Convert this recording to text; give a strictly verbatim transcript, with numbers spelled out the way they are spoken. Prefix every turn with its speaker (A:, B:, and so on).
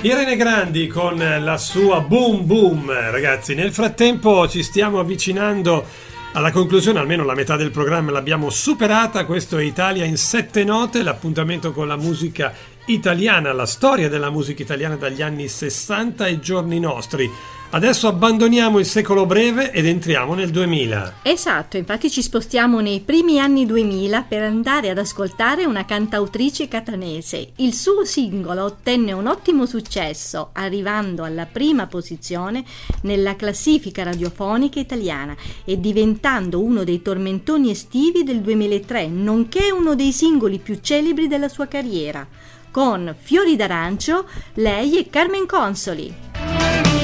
A: Irene Grandi con la sua Boom Boom. Ragazzi, nel frattempo ci stiamo avvicinando alla conclusione, almeno la metà del programma l'abbiamo superata. Questo è Italia in sette note, l'appuntamento con la musica italiana, la storia della musica italiana dagli anni sessanta ai giorni nostri. Adesso abbandoniamo il secolo breve ed entriamo nel duemila.
B: Esatto, infatti ci spostiamo nei primi anni duemila per andare ad ascoltare una cantautrice catanese. Il suo singolo ottenne un ottimo successo, arrivando alla prima posizione nella classifica radiofonica italiana e diventando uno dei tormentoni estivi del duemilatré, nonché uno dei singoli più celebri della sua carriera. Con Fiori d'arancio, lei è Carmen Consoli.